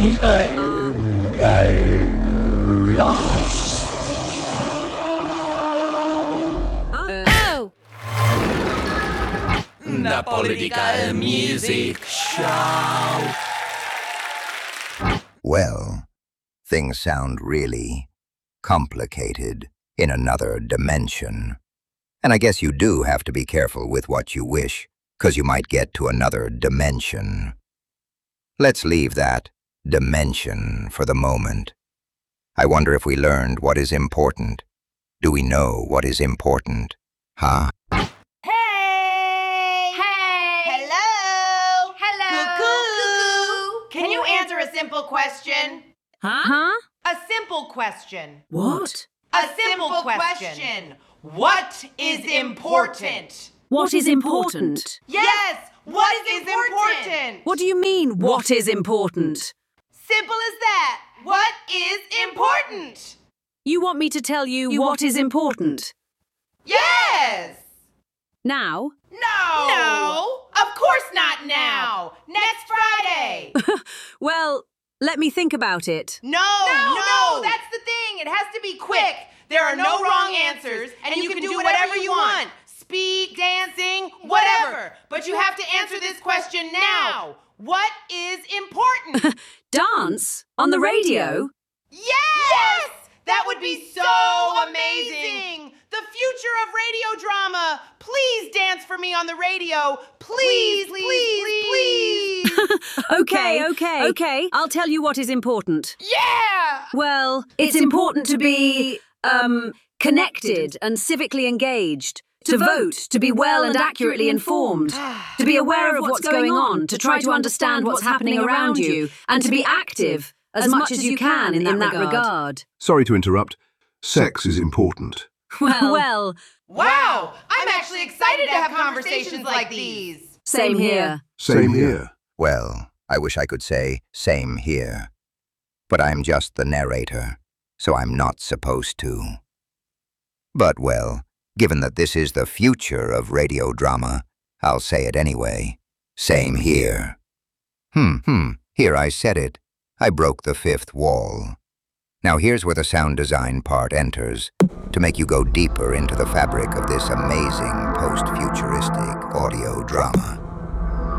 Oh! The Political Music Show. Well, things sound really complicated in another dimension. And I guess you do have to be careful with what you wish, 'cause you might get to another dimension. Let's leave that dimension for the moment. I wonder if we learned what is important. Do we know what is important? Huh? Hey! Hey! Hello! Hello! Cuckoo! Can you answer a simple question? Huh? A simple question. What? A simple question. What is important? What is important? Yes! What is important? What do you mean, what is important? Simple as that. What is important? You want me to tell you what is important? Yes! Now? No! Of course not now! Next Friday! Well, let me think about it. No, that's the thing. It has to be quick. There are no wrong answers, and you can do whatever you want. Speak, dancing, whatever. But you have to answer this question now. What is important? Dance? On the radio? Yes! That would be so amazing! The future of radio drama! Please dance for me on the radio! Please, please, please! Okay. I'll tell you what is important. Yeah! Well, it's important to be, connected and civically engaged. To vote, to be well and accurately informed, to be aware of what's going on, to try to understand what's happening around you, and to be active as much as you can in that regard. Sorry to interrupt. Sex is important. Well, Wow! I'm actually excited to have conversations like these. same here. Same here. Well, I wish I could say same here. But I'm just the narrator, so I'm not supposed to. But, well, given that this is the future of radio drama, I'll say it anyway. Same here. Here I said it. I broke the fifth wall. Now here's where the sound design part enters, to make you go deeper into the fabric of this amazing post-futuristic audio drama.